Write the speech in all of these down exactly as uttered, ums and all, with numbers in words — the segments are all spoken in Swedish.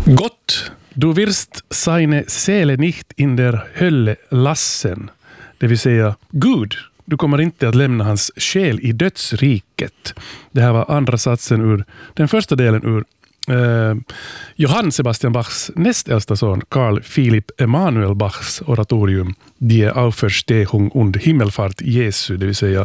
Gott, du wirst seine Seele nicht in der Hölle lassen. Det vill säga, Gud, du kommer inte att lämna hans själ i dödsriket. Det här var andra satsen ur den första delen ur eh, Johann Sebastian Bachs näst äldsta son, Carl Philipp Emanuel Bachs oratorium Die Auferstehung und Himmelfahrt Jesu, det vill säga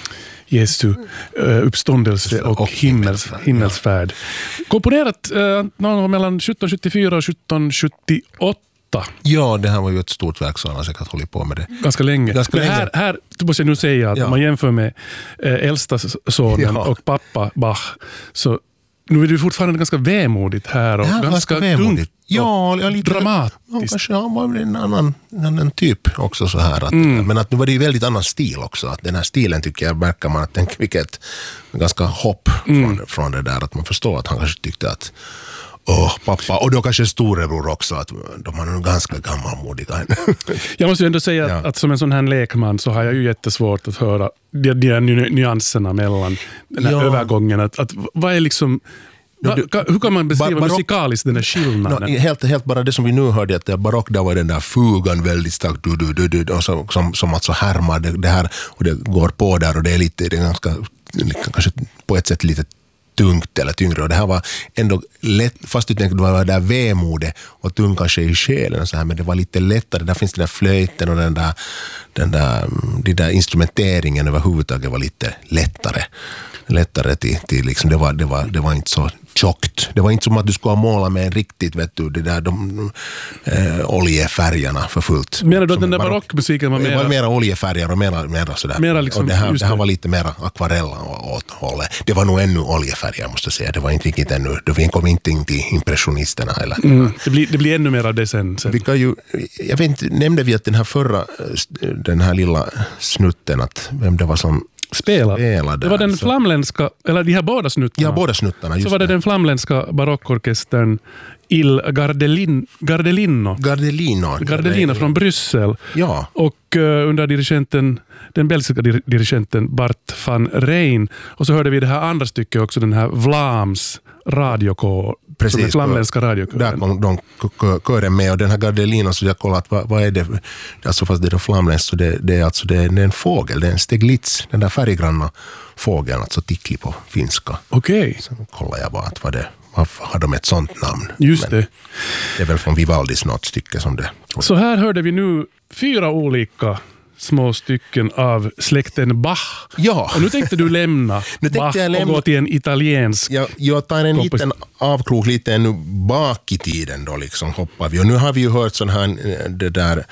Jesu uh, uppståndelse och, och himmels, himmelsfärd. Komponerat uh, någon mellan sjutton sjuttiofyra och sjutton sjuttioåtta. Ja, det här var ju ett stort verk så han har säkert hållit på med det. Ganska länge. Ganska Men länge. här, här måste jag nu säga att ja. om man jämför med äh, äldsta sonen ja. och pappa Bach, så nu är det fortfarande ganska vemodigt här och ganska, ganska dumt ja, ja, lite dramatiskt. Ja, kanske han var en annan, en annan typ också så här. Att, mm. Men att nu var det ju väldigt annan stil också. Att den här stilen tycker jag märker man att tänk vilket ganska hopp mm. från, från det där. Att man förstår att han kanske tyckte att åh, pappa, och då kanske storebror också, att de är nog ganska gammalmodiga. Jag måste ju ändå säga ja. att, att som en sån här lekman så har jag ju jättesvårt att höra de, de nyanserna mellan den här ja. övergången. Att, att, vad är liksom... Va, hur kan man beskriva barock, musikaliskt den här skillnaden? No, helt, helt bara det som vi nu hörde, att barock där var den där fugan väldigt starkt du, du, du, du, och så, som, som alltså härmar det, det här och det går på där och det är lite, det är ganska, kanske på ett sätt lite tungt eller tyngre och det här var ändå lätt, fast du tänkte det var där vemode och tung kanske i själen och så här, men det var lite lättare, där finns den där flöjten och den där, den där, den där instrumenteringen överhuvudtaget var lite lättare lättare till, till liksom, det var, det var, det var inte så tjockt. Det var inte som att du skulle måla med en riktigt, vet du, det där de äh, oljefärgerna för fullt. Menar du att den där barockmusiken var mera... var mera oljefärger och mera, mera sådär. Mera liksom, och det här, det här var lite mera akvarella åt hållet. Det var nog ännu oljefärger måste jag säga. Det var inte riktigt ännu. Det kom inte in till impressionisterna. Eller. Mm, det, blir, det blir ännu mer av det sen. sen. Vi kan ju, jag vet inte, nämnde vi att den här förra, den här lilla snutten, att vem det var som Spela. Spela det var den så. flamländska, eller de här båda snuttarna. Ja, båda snuttarna, just så var det, det den flamländska barockorkestern Il Gardelin, Gardelino. Gardelino. Gardelino från Bryssel. Ja. Och uh, under dirigenten, den belgiska dir- dirigenten Bart van Rijn. Och så hörde vi det här andra stycket också, den här Vlaams radiokår. Precis, flamländska radiokören. Där kom de kören med och den här Gardelino, så jag kollat vad, vad är det, alltså fast det är då flamländskt, så det, det är alltså det är, det är en fågel, det är en steglitz, den där färggranna fågeln, alltså tickli på finska. Okej. Okay. Så kollar jag bara att vad det, varför har de ett sånt namn? Just Men det. Det är väl från Vivaldis något stycke som det. Så här hörde vi nu fyra olika små stycken av släkten Bach. Ja. Och nu tänkte du lämna nu Bach jag lämna... och gå till en italiensk... Jag, jag tar en kompos... liten avkrok lite ännu bak i tiden då liksom hoppar vi. Och nu har vi ju hört sån här det där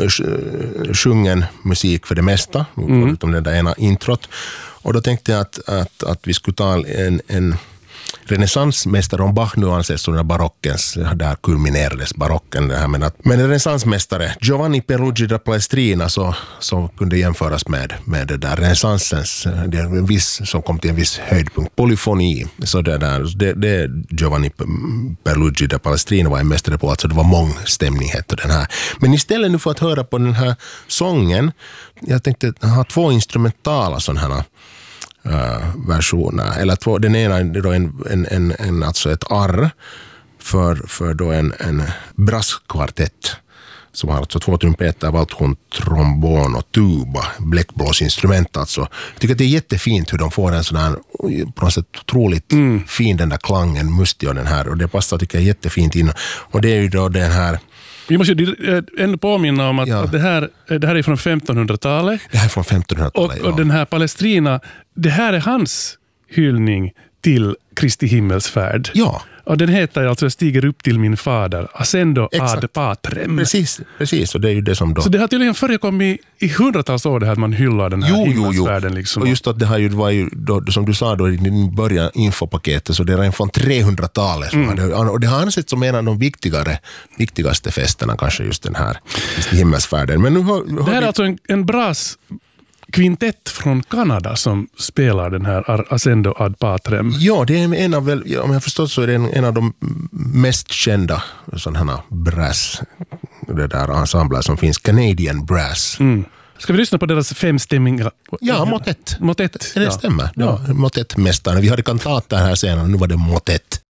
sjungen musik för det mesta, mm. utom den där ena introt. Och då tänkte jag att, att, att vi skulle ta en... en renässansmästare, om Bach nu anses som den barockens, där kulminerades barocken det här, men, att, men en renässansmästare Giovanni Peruggi da Palestrina så, så kunde jämföras med, med det där renässansens, det är en viss, som kom till en viss höjdpunkt, polyfoni, så det där, det, det Giovanni Peruggi da Palestrina var en mästare på, alltså det var mångstämmighet och den här, men istället nu för att höra på den här sången, jag tänkte ha två instrumentala sådana här Uh, versioner, eller två, den ena är då en, en, en, en alltså ett arr för, för då en, en brasskvartett som har alltså två trumpeter, valthorn, trombon och tuba, bläckblåsinstrument alltså. Jag tycker att det är jättefint hur de får en sån här på något sätt otroligt mm. fin den där klangen, mustig och den här, och det passar tycker jag jättefint in, och det är ju då den här. Vi måste ju ändå påminna om att, ja. att det, här, det här är från femtonhundratalet. Det här är från femtonhundratalet, och, och ja. den här Palestrina, det här är hans hyllning till Kristi himmelsfärd. Ja. Och den heter alltså Jag stiger upp till min fader, Ascendo Exakt. ad Patrem. Precis, precis, och det är ju det som då... Så det har tydligen förekommit i hundratals år det här att man hyllar den här jo, himmelsfärden. Jo, liksom. Och just att det här ju var ju, då, som du sa då i början infopaketet, så det är en från trehundratalet. Mm. Det, och det har ansett som en av de viktigare, viktigaste festerna, kanske just den här just himmelsfärden. Men nu har, har det här vi... är alltså en, en brass kvintett från Kanada som spelar den här Ascendo ad Patrem. Ja, det är en av, väl, om jag förstår så är det en, en av de mest kända sådana här brass, det där ensembler som finns, Canadian Brass. Mm. Ska vi lyssna på deras femstämmiga? Ja, motett. Motett. Det ja. stämmer. Ja. Ja, motettmästaren. Vi hade kantater här senare, nu var det motett.